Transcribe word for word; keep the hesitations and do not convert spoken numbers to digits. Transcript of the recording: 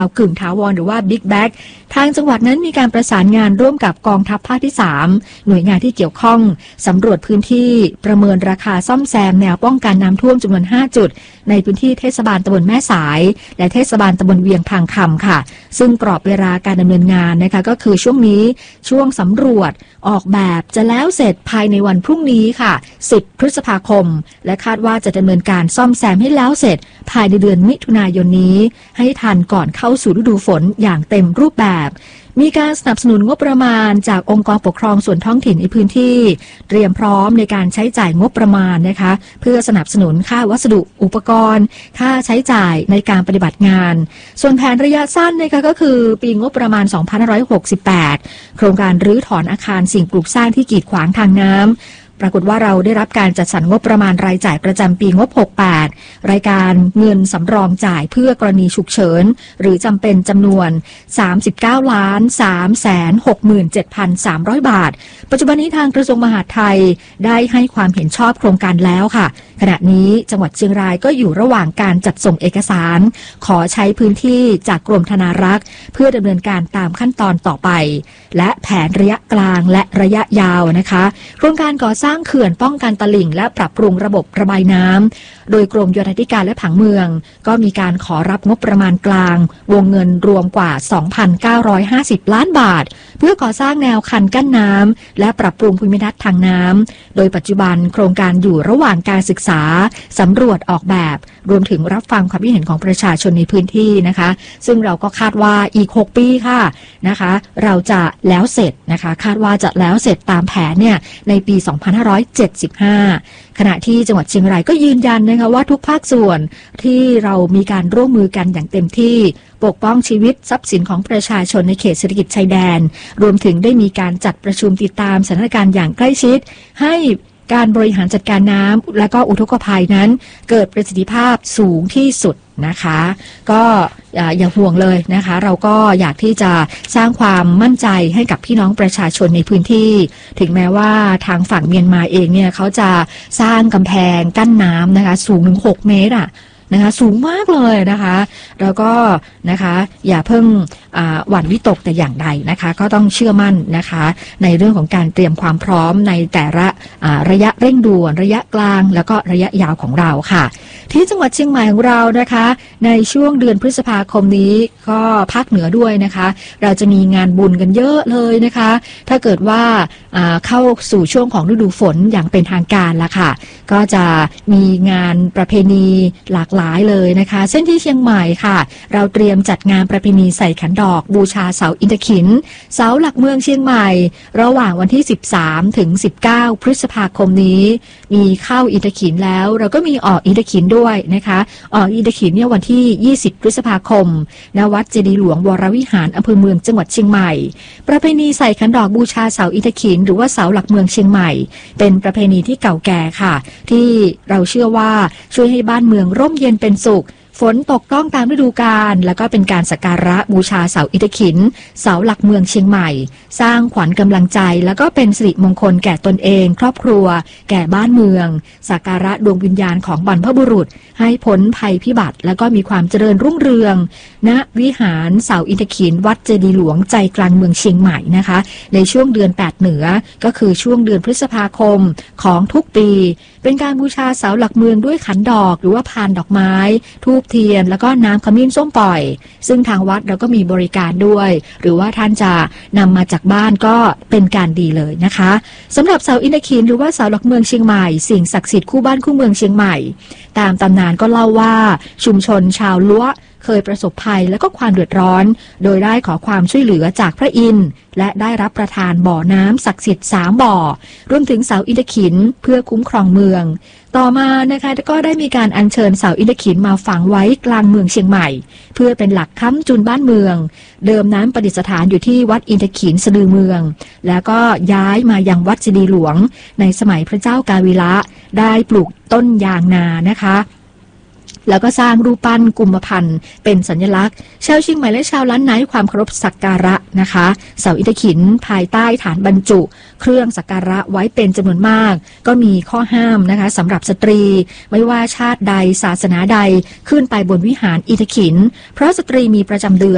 กึ่งถาวรหรือว่าบิ๊กแบ็กทางจังหวัดนั้นมีการประสานงานร่วมกับกองทัพภาคที่สามหน่วยงานที่เกี่ยวข้องสำรวจพื้นที่ประเมินราคาซ่อมแซมแนวป้องกันน้ำท่วมจำนวนห้าจุดในพื้นที่เทศบาลตำบลแม่สายและเทศบาลตำบลเวียงพางคำค่ะซึ่งกรอบเวลาการดำเนินงานนะคะก็คือช่วงนี้ช่วงสำรวจออกแบบจะแล้วเสร็จภายในวันพรุ่งนี้ค่ะสิบพฤษภาคมและคาดว่าจะดำเนินการซ่อมแซมให้แล้วเสร็จภายในเดือนมิถุนายนนี้ให้ทันก่อนเข้าสู่ฤดูฝนอย่างเต็มรูปแบบมีการสนับสนุนงบประมาณจากองค์กรปกครองส่วนท้องถิ่นในพื้นที่เตรียมพร้อมในการใช้จ่ายงบประมาณนะคะเพื่อสนับสนุนค่าวัสดุอุปกรณ์ค่าใช้จ่ายในการปฏิบัติงานส่วนแผนระยะสั้นนะคะก็คือปีงบประมาณสองพันห้าร้อยหกสิบแปดโครงการรื้อถอนอาคารสิ่งปลูกสร้างที่กีดขวางทางน้ำปรากฏว่าเราได้รับการจัดสรรงบประมาณรายจ่ายประจำปีงบหกสิบแปดรายการเงินสำรองจ่ายเพื่อกรณีฉุกเฉินหรือจำเป็นจำนวน สามสิบเก้าล้านสามแสนหกหมื่นเจ็ดพันสามร้อย บาทปัจจุบันนี้ทางกระทรวงมหาดไทยได้ให้ความเห็นชอบโครงการแล้วค่ะขณะนี้จังหวัดเชียงรายก็อยู่ระหว่างการจัดส่งเอกสารขอใช้พื้นที่จากกรมธนารักษ์เพื่อดำเนินการตามขั้นตอนต่อไปและแผนระยะกลางและระยะยาวนะคะโครงการก่อสร้างเขื่อนป้องกันตลิ่งและปรับปรุงระบบระบายน้ำโดยกรมโยธาธิการและผังเมืองก็มีการขอรับงบประมาณกลางวงเงินรวมกว่า สองพันเก้าร้อยห้าสิบ ล้านบาทเพื่อก่อสร้างแนวคันกั้นน้ำและปรับปรุงภูมิทัศน์ทางน้ำโดยปัจจุบันโครงการอยู่ระหว่างการศึกษาสำรวจออกแบบรวมถึงรับฟังความคิดเห็นของประชาชนในพื้นที่นะคะซึ่งเราก็คาดว่าอีกหกปีค่ะนะคะเราจะแล้วเสร็จนะคะคาดว่าจะแล้วเสร็จตามแผนเนี่ยในปีสองพันห้าร้อยเจ็ดสิบห้าขณะที่จังหวัดเชียงรายก็ยืนยันนะคะว่าทุกภาคส่วนที่เรามีการร่วมมือกันอย่างเต็มที่ปกป้องชีวิตทรัพย์สินของประชาชนในเขตเศรษฐกิจชายแดนรวมถึงได้มีการจัดประชุมติดตามสถานการณ์อย่างใกล้ชิดให้การบริหารจัดการน้ำและก็อุทกภัยนั้นเกิดประสิทธิภาพสูงที่สุดนะคะก็อย่าห่วงเลยนะคะเราก็อยากที่จะสร้างความมั่นใจให้กับพี่น้องประชาชนในพื้นที่ถึงแม้ว่าทางฝั่งเมียนมาเองเนี่ยเขาจะสร้างกำแพงกั้นน้ำนะคะสูงถึงหกเมตรอ่ะนะคะสูงมากเลยนะคะแล้วก็นะคะอย่าเพิ่งหวั่นวิตกแต่อย่างใดนะคะก็ต้องเชื่อมั่นนะคะในเรื่องของการเตรียมความพร้อมในแต่ละระยะเร่งด่วนระยะกลางแล้วก็ระยะยาวของเราค่ะที่จังหวัดเชียงใหม่ของเรานะคะในช่วงเดือนพฤษภาคมนี้ก็ภาคเหนือด้วยนะคะเราจะมีงานบุญกันเยอะเลยนะคะถ้าเกิดว่าเข้าสู่ช่วงของฤดูฝนอย่างเป็นทางการละค่ะก็จะมีงานประเพณีหลากหลายเลยนะคะเช่นที่เชียงใหม่ค่ะเราเตรียมจัดงานประเพณีใส่ขันดอกบูชาเสาอินทขิฬเสาหลักเมืองเชียงใหม่ระหว่างวันที่สิบสามถึงสิบเก้าพฤษภาคมนี้มีเข้าอินทขิฬแล้วเราก็มีออกอินทขิฬด้วยนะคะออกอินทขิฬเนี่ยวันที่ยี่สิบพฤษภาคมณวัดเจดีย์หลวงวรวิหารอำเภอเมืองจังหวัดเชียงใหม่ประเพณีใส่ขันดอกบูชาเสาอินทขิฬหรือว่าเสาหลักเมืองเชียงใหม่เป็นประเพณีที่เก่าแก่ค่ะที่เราเชื่อว่าช่วยให้บ้านเมืองร่มเย็นเป็นสุขฝนตกต้องตามฤดูกาลแล้วก็เป็นการสักการะบูชาเสาอิฐขิฬเสาหลักเมืองเชียงใหม่สร้างขวัญกำลังใจแล้วก็เป็นสิริมงคลแก่ตนเองครอบครัวแก่บ้านเมืองสักการะดวงวิญญาณของบรรพบุรุษให้พ้นภัยพิบัติแล้วก็มีความเจริญรุ่งเรืองณวิหารเสาอิฐขิฬวัดเจดีย์หลวงใจกลางเมืองเชียงใหม่นะคะในช่วงเดือนแปดเหนือก็คือช่วงเดือนพฤษภาคมของทุกปีเป็นการบูชาเสาหลักเมืองด้วยขันดอกหรือว่าพานดอกไม้ทูบเทียนแล้วก็น้ำขมิ้นส้มปล่อยซึ่งทางวัดเราก็มีบริการด้วยหรือว่าท่านจะนำมาจากบ้านก็เป็นการดีเลยนะคะสำหรับเสาอินทขิฬหรือว่าเสาหลักเมืองเชียงใหม่สิ่งศักดิ์สิทธิ์คู่บ้านคู่เมืองเชียงใหม่ตามตำนานก็เล่าว่าชุมชนชาวล้วเคยประสบภัยและก็ความเดือดร้อนโดยได้ขอความช่วยเหลือจากพระอินทร์และได้รับประทานบ่อน้ำศักดิ์สิทธิ์สามบ่อรวมถึงเสาอินทขิฬเพื่อคุ้มครองเมืองต่อมานะคะก็ได้มีการอัญเชิญเสาอินทขิฬมาฝังไว้กลางเมืองเชียงใหม่เพื่อเป็นหลักค้ำจุนบ้านเมืองเดิมนั้นประดิษฐานอยู่ที่วัดอินทขิฬสะดือเมืองแล้วก็ย้ายมายังวัดเจดีย์หลวงในสมัยพระเจ้ากาวิระได้ปลูกต้นยางนานะคะแล้วก็สร้างรูปปั้นกุมพันธ์เป็นสัญลักษณ์ชาวเชียงใหม่และชาวล้านนาให้ความเคารพสักการะนะคะเสาอิฐขิฬภายใต้ฐานบรรจุเครื่องสักการะไว้เป็นจำนวนมากก็มีข้อห้ามนะคะสำหรับสตรีไม่ว่าชาติใดศาสนาใดขึ้นไปบนวิหารอิฐขิฬเพราะสตรีมีประจำเดือน